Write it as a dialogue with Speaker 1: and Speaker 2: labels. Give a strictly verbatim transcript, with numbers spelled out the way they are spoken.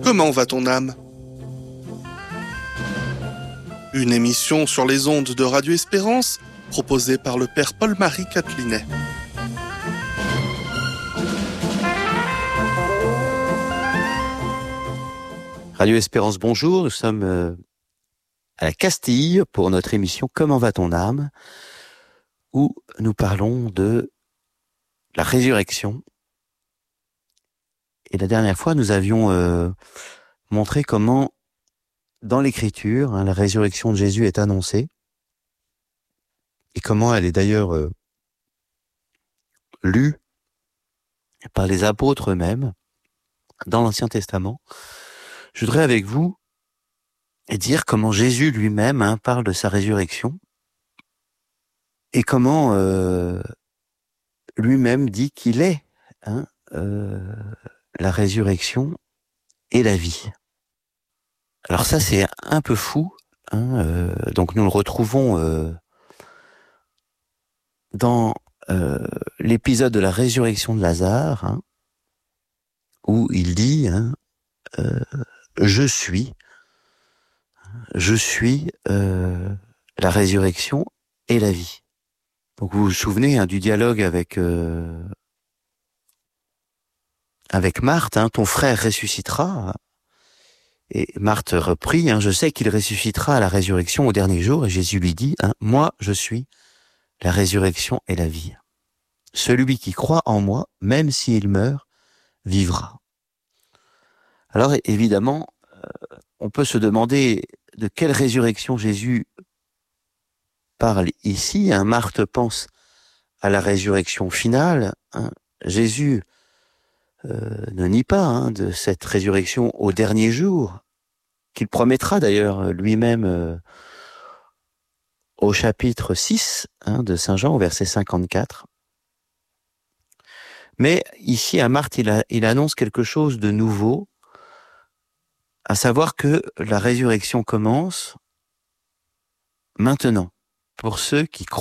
Speaker 1: Comment va ton âme ? Une émission sur les ondes de Radio Espérance, proposée par le père Paul-Marie Catelinet.
Speaker 2: Radio Espérance, bonjour, nous sommes euh, à la Castille pour notre émission Comment va ton âme, où nous parlons de la résurrection. Et la dernière fois, nous avions euh, montré comment, dans l'Écriture, hein, la résurrection de Jésus est annoncée, et comment elle est d'ailleurs euh, lue par les apôtres eux-mêmes dans l'Ancien Testament. Je voudrais avec vous dire comment Jésus lui-même hein, parle de sa résurrection, et comment euh, lui-même dit qu'il est hein, euh, la résurrection et la vie. Alors ça, c'est un peu fou. Hein, euh, donc nous le retrouvons euh, dans euh, l'épisode de la résurrection de Lazare, hein, où il dit hein, euh, « Je suis, je suis euh, la résurrection et la vie ». Donc vous vous souvenez hein, du dialogue avec euh, avec Marthe, hein, ton frère ressuscitera. Et Marthe reprit, hein, je sais qu'il ressuscitera à la résurrection au dernier jour. Et Jésus lui dit, hein, moi je suis la résurrection et la vie. Celui qui croit en moi, même s'il meurt, vivra. Alors évidemment, euh, on peut se demander de quelle résurrection Jésus parle ici. Hein. Marthe pense à la résurrection finale. Hein. Jésus euh, ne nie pas hein, de cette résurrection au dernier jour, qu'il promettra d'ailleurs lui-même euh, au chapitre six hein, de Saint Jean, au verset cinquante-quatre. Mais ici, à Marthe, il, a, il annonce quelque chose de nouveau, à savoir que la résurrection commence maintenant, pour ceux qui croient.